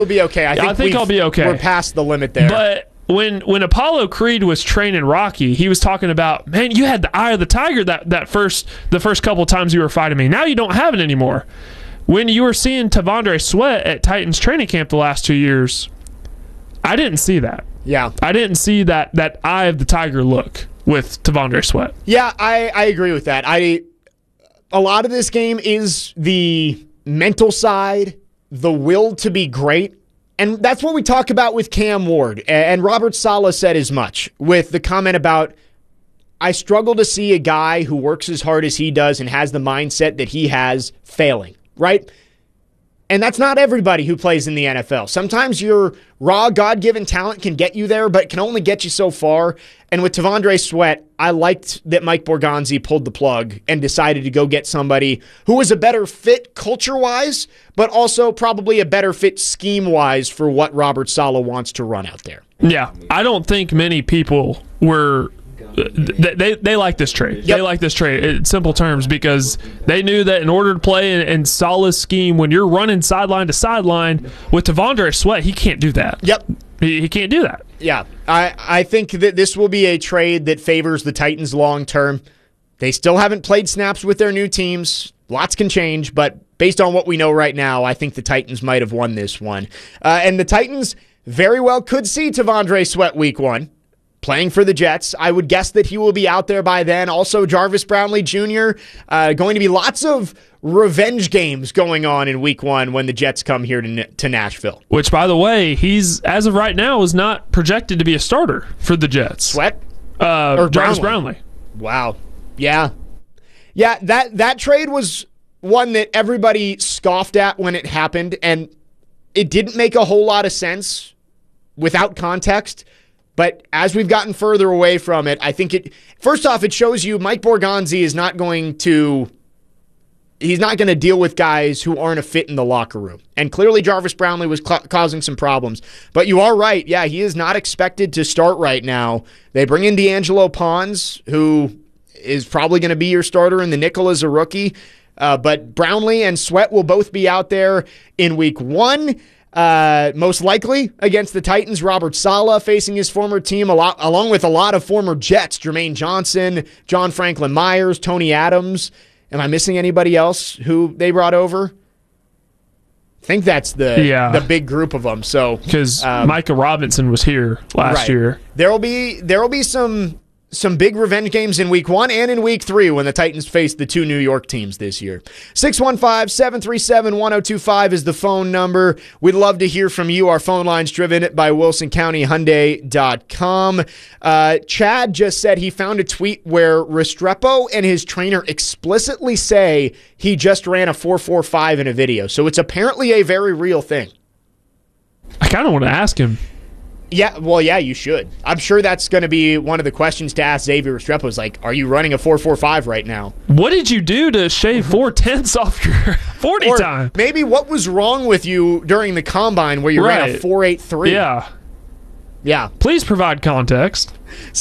We'll be okay. I think I'll be okay. We're past the limit there. But when Apollo Creed was training Rocky, he was talking about, man, you had the eye of the tiger the first couple times you were fighting me. Now you don't have it anymore. When you were seeing T'Vondre Sweat at Titans training camp the last 2 years, I didn't see that. Yeah. I didn't see that eye of the tiger look with T'Vondre Sweat. Yeah, I agree with that. A lot of this game is the mental side, the will to be great. And that's what we talk about with Cam Ward. And Robert Saleh said as much with the comment about, I struggle to see a guy who works as hard as he does and has the mindset that he has failing, right? And that's not everybody who plays in the NFL. Sometimes your raw, God-given talent can get you there, but can only get you so far. And with T'Vondre Sweat, I liked that Mike Borgonzi pulled the plug and decided to go get somebody who was a better fit culture-wise, but also probably a better fit scheme-wise for what Robert Saleh wants to run out there. Yeah, I don't think many people were... They like this trade. Yep. They like this trade in simple terms because they knew that in order to play in Saleh's scheme, when you're running sideline to sideline with T'Vondre Sweat, he can't do that. Yep. He can't do that. Yeah, I think that this will be a trade that favors the Titans long term. They still haven't played snaps with their new teams. Lots can change, but based on what we know right now, I think the Titans might have won this one. And the Titans very well could see T'Vondre Sweat week 1. Playing for the Jets. I would guess that he will be out there by then. Also, Jarvis Brownlee Jr. Going to be lots of revenge games going on in week 1 when the Jets come here to Nashville. Which, by the way, he's, as of right now, is not projected to be a starter for the Jets. Sweat? Or Jarvis Brownlee. Wow. Yeah. Yeah, that trade was one that everybody scoffed at when it happened, and it didn't make a whole lot of sense without context. But as we've gotten further away from it, I think first off, it shows you Mike Borgonzi is not going to deal with guys who aren't a fit in the locker room. And clearly Jarvis Brownlee was causing some problems. But you are right. Yeah, he is not expected to start right now. They bring in D'Angelo Pons, who is probably going to be your starter in the nickel as a rookie. But Brownlee and Sweat will both be out there in week 1. Most likely against the Titans. Robert Saleh facing his former team, along with a lot of former Jets. Jermaine Johnson, John Franklin Myers, Tony Adams. Am I missing anybody else who they brought over? I think that's the big group of them. So because Micah Robinson was here last year. There will be some big revenge games in week 1 and in week 3 when the Titans face the 2 New York teams this year. 615-737-1025 is the phone number. We'd love to hear from you. Our phone line's driven by WilsonCountyHyundai.com. Chad just said he found a tweet where Restrepo and his trainer explicitly say he just ran a 4.45 in a video. So it's apparently a very real thing. I kind of want to ask him. Yeah, well, yeah, you should. I'm sure that's going to be one of the questions to ask Xavier Restrepo is like, are you running a 4.45 right now? What did you do to shave 4/10 off your 40 or time? Maybe what was wrong with you during the combine where you ran a 4.83? Yeah. Yeah. Please provide context.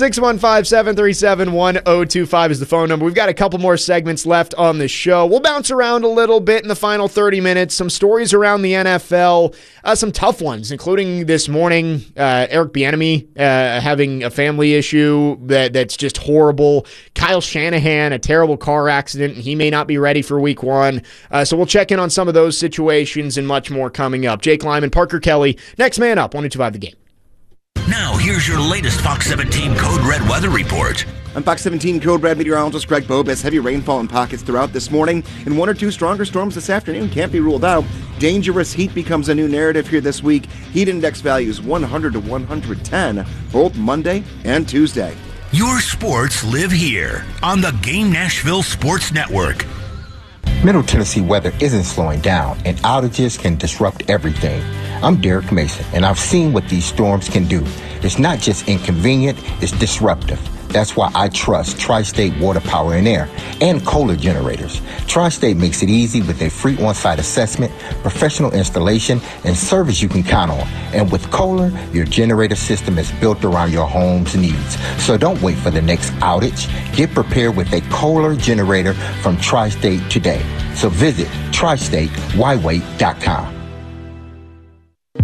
615-737-1025 is the phone number. We've got a couple more segments left on the show. We'll bounce around a little bit in the final 30 minutes. Some stories around the NFL, some tough ones, including this morning, Eric Bieniemy having a family issue that's just horrible. Kyle Shanahan, a terrible car accident, and he may not be ready for week 1. So we'll check in on some of those situations and much more coming up. Jake Lyman, Parker Kelly, next man up, 102.5 The Game. Now, here's your latest Fox 17 Code Red weather report. I'm Fox 17 Code Red meteorologist Greg Bobus. Heavy rainfall in pockets throughout this morning, and 1 or 2 stronger storms this afternoon can't be ruled out. Dangerous heat becomes a new narrative here this week. Heat index values 100 to 110, both Monday and Tuesday. Your sports live here on the Game Nashville Sports Network. Middle Tennessee weather isn't slowing down, and outages can disrupt everything. I'm Derek Mason, and I've seen what these storms can do. It's not just inconvenient, it's disruptive. That's why I trust Tri-State Water, Power, and Air and Kohler generators. Tri-State makes it easy with a free on-site assessment, professional installation, and service you can count on. And with Kohler, your generator system is built around your home's needs. So don't wait for the next outage. Get prepared with a Kohler generator from Tri-State today. So visit TriStateWhyWait.com.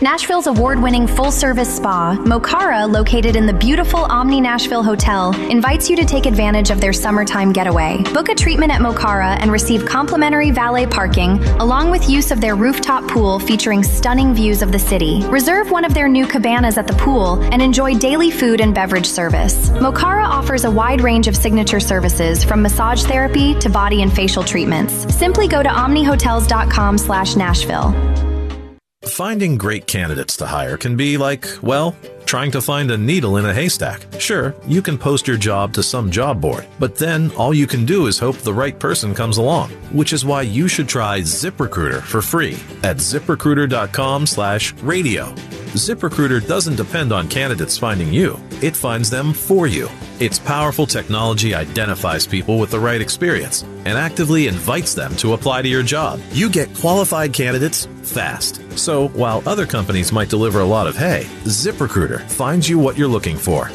Nashville's award-winning full-service spa, Mokara, located in the beautiful Omni Nashville Hotel, invites you to take advantage of their summertime getaway. Book a treatment at Mokara and receive complimentary valet parking, along with use of their rooftop pool featuring stunning views of the city. Reserve one of their new cabanas at the pool and enjoy daily food and beverage service. Mokara offers a wide range of signature services, from massage therapy to body and facial treatments. Simply go to omnihotels.com/Nashville. Finding great candidates to hire can be like, well, trying to find a needle in a haystack. Sure, you can post your job to some job board, but then all you can do is hope the right person comes along, which is why you should try ZipRecruiter for free at ZipRecruiter.com/radio. ZipRecruiter doesn't depend on candidates finding you. It finds them for you. Its powerful technology identifies people with the right experience and actively invites them to apply to your job. You get qualified candidates fast. So while other companies might deliver a lot of hay, ZipRecruiter finds you what you're looking for.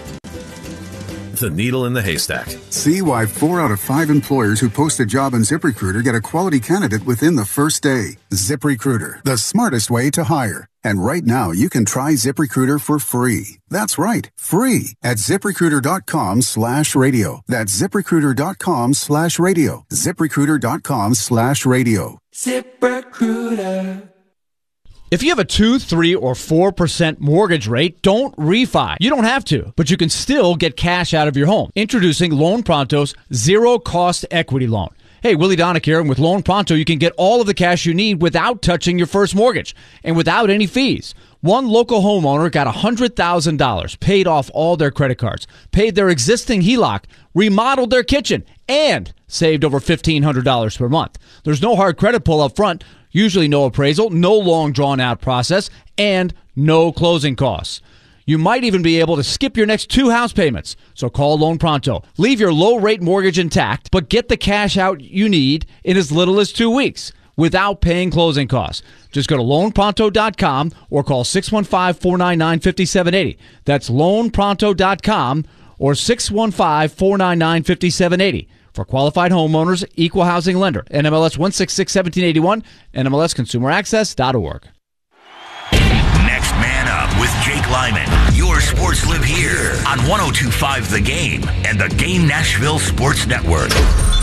The needle in the haystack. See why 4 out of 5 employers who post a job on ZipRecruiter get a quality candidate within the first day. ZipRecruiter, the smartest way to hire. And right now, you can try ZipRecruiter for free. That's right, free at ZipRecruiter.com/radio. That's ZipRecruiter.com/radio. ZipRecruiter.com/radio. ZipRecruiter. If you have a 2, 3, or 4% mortgage rate, don't refi. You don't have to, but you can still get cash out of your home. Introducing Loan Pronto's zero-cost equity loan. Hey, Willie Donick here, and with Loan Pronto, you can get all of the cash you need without touching your first mortgage and without any fees. One local homeowner got $100,000, paid off all their credit cards, paid their existing HELOC, remodeled their kitchen, and saved over $1,500 per month. There's no hard credit pull up front, usually no appraisal, no long drawn-out process, and no closing costs. You might even be able to skip your next 2 house payments. So call Loan Pronto. Leave your low-rate mortgage intact, but get the cash out you need in as little as 2 weeks without paying closing costs. Just go to loanpronto.com or call 615-499-5780. That's loanpronto.com or 615-499-5780. For qualified homeowners, equal housing lender. NMLS 1661781, NMLSconsumeraccess.org. Next Man Up with Jake Lyman. Your sports live here on 102.5 The Game and the Game Nashville Sports Network.